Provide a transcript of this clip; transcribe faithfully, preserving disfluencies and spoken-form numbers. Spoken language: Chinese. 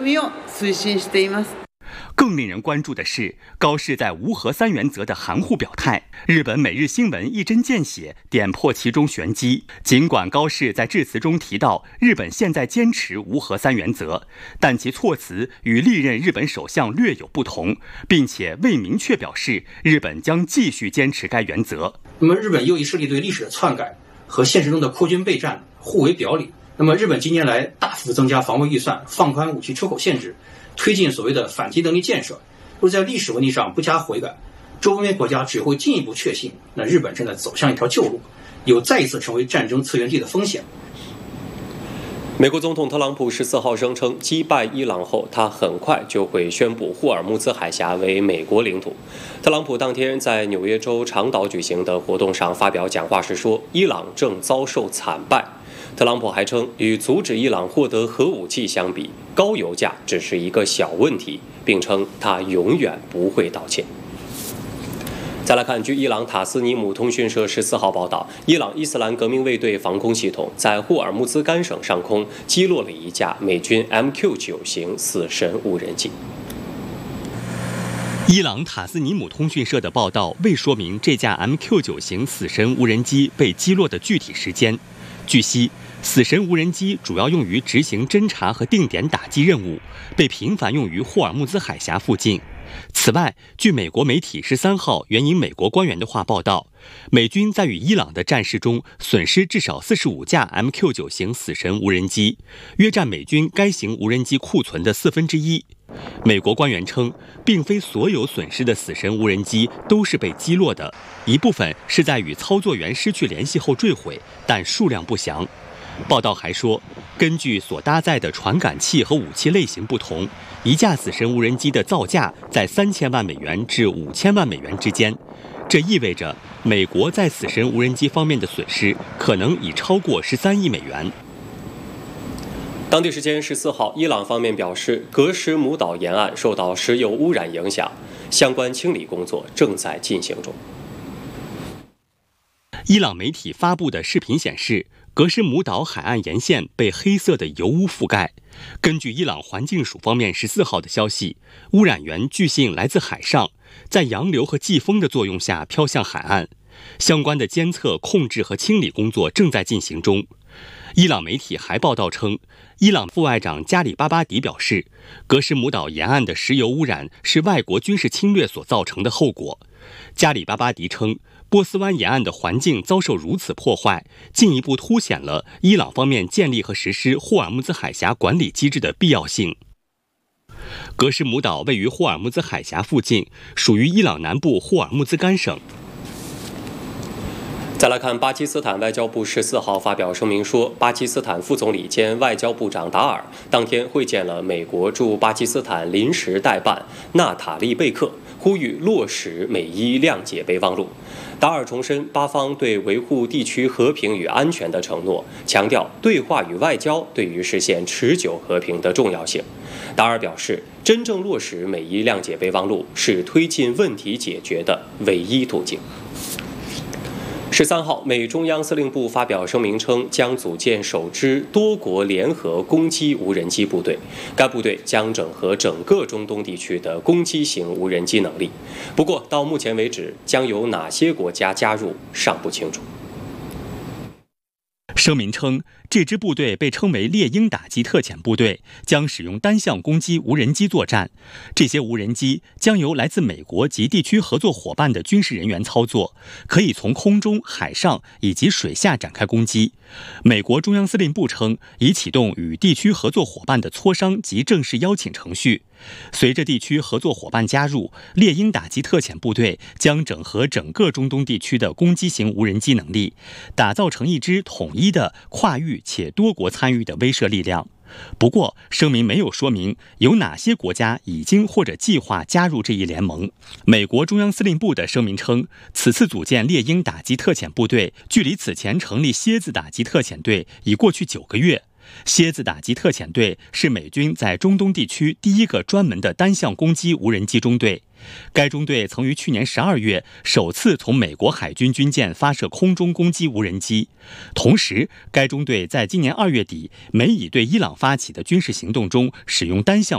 みを推進しています。 更令人关注的是，高市在无核三原则的含糊表态。日本每日新闻一针见血点破其中玄机。尽管高市在致辞中提到日本现在坚持无核三原则，但其措辞与历任日本首相略有不同，并且未明确表示日本将继续坚持该原则。 那么，日本右翼势力对历史的篡改和现实中的扩军备战互为表里。那么，日本近年来大幅增加防卫预算，放宽武器出口限制，推进所谓的反击能力建设，若在历史问题上不加悔改，周边国家只会进一步确信，那日本正在走向一条旧路，有再一次成为战争策源地的风险。 美国总统特朗普十四号声称，击败伊朗后，他很快就会宣布霍尔木兹海峡为美国领土。特朗普当天在纽约州长岛举行的活动上发表讲话时说，伊朗正遭受惨败。特朗普还称，与阻止伊朗获得核武器相比，高油价只是一个小问题，并称他永远不会道歉。再来看，据伊朗塔斯尼姆通讯社十四号报道，伊朗伊斯兰革命卫队防空系统在霍尔木兹干省上空击落了一架美军 M Q 九 型死神无人机。 伊朗塔斯尼姆通讯社的报道未说明这架 M Q 九 型死神无人机被击落的具体时间。据悉，死神无人机主要用于执行侦察和定点打击任务，被频繁用于霍尔木兹海峡附近。此外，据美国媒体十三号援引美国官员的话报道，美军在与伊朗的战事中损失至少四十五架 M Q 九 型死神无人机，约占美军该型无人机库存的四分之一。美国官员称，并非所有损失的死神无人机都是被击落的，一部分是在与操作员失去联系后坠毁，但数量不详。报道还说，根据所搭载的传感器和武器类型不同，一架死神无人机的造价在三千万美元至五千万美元之间。这意味着美国在死神无人机方面的损失可能已超过十三亿美元。 当地时间十四号，伊朗方面表示，格什姆岛沿岸受到石油污染影响，相关清理工作正在进行中。 伊朗媒体发布的视频显示，格什姆岛海岸沿线被黑色的油污覆盖。根据伊朗环境署方面十四号的消息，污染源据信来自海上，在洋流和季风的作用下飘向海岸。相关的监测、控制和清理工作正在进行中。伊朗媒体还报道称，伊朗副外长加里巴巴迪表示，格什姆岛沿岸的石油污染是外国军事侵略所造成的后果。加里巴巴迪称，波斯湾沿岸的环境遭受如此破坏，进一步凸显了伊朗方面建立和实施霍尔木兹海峡管理机制的必要性。格什姆岛位于霍尔木兹海峡附近，属于伊朗南部霍尔木兹干省。 再来看，巴基斯坦外交部十四号发表声明说，巴基斯坦副总理兼外交部长达尔当天会见了美国驻巴基斯坦临时代办纳塔利贝克，呼吁落实美伊谅解备忘录。达尔重申巴方对维护地区和平与安全的承诺，强调对话与外交对于实现持久和平的重要性。达尔表示，真正落实美伊谅解备忘录是推进问题解决的唯一途径。十三号，美中央司令部发表声明称，将组建首支多国联合攻击无人机部队。该部队将整合整个中东地区的攻击型无人机能力。不过，到目前为止，将有哪些国家加入尚不清楚。 声明称，这支部队被称为猎鹰打击特遣部队，将使用单向攻击无人机作战。这些无人机将由来自美国及地区合作伙伴的军事人员操作，可以从空中、海上以及水下展开攻击。美国中央司令部称，已启动与地区合作伙伴的磋商及正式邀请程序。随着地区合作伙伴加入，猎鹰打击特遣部队将整合整个中东地区的攻击型无人机能力，打造成一支统一的跨域且多国参与的威慑力量。不过，声明没有说明有哪些国家已经或者计划加入这一联盟。美国中央司令部的声明称，此次组建猎鹰打击特遣部队，距离此前成立蝎子打击特遣队已过去九个月。蝎子打击特遣队是美军在中东地区第一个专门的单向攻击无人机中队。该中队曾于去年十二月首次从美国海军军舰发射空中攻击无人机。同时，该中队在今年二月底美以对伊朗发起的军事行动中使用单向